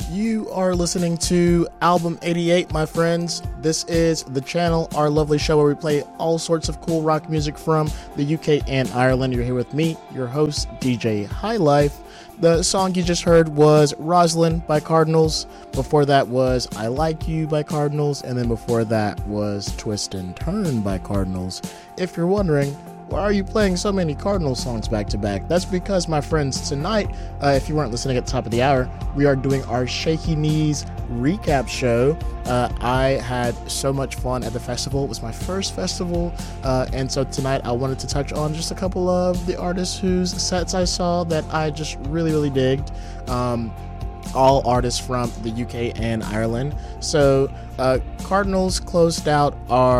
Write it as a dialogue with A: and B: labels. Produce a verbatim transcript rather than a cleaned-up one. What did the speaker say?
A: You are listening to Album eighty-eight, my friends. This is the channel, our lovely show where we play all sorts of cool rock music from the U K and Ireland. You're here with me, your host, D J High Life. The song you just heard was Rosalind by Cardinals. Before that was I Like You by Cardinals. And then before that was Twist and Turn by Cardinals. If you're wondering, why are you playing so many Cardinals songs back to back? That's because, my friends, tonight, uh, if you weren't listening at the top of the hour, we are doing our Shaky Knees recap show. Uh, I had so much fun at the festival. It was my first festival. Uh, and so tonight I wanted to touch on just a couple of the artists whose sets I saw that I just really, really digged. Um, all artists from the U K and Ireland. So uh, Cardinals closed out our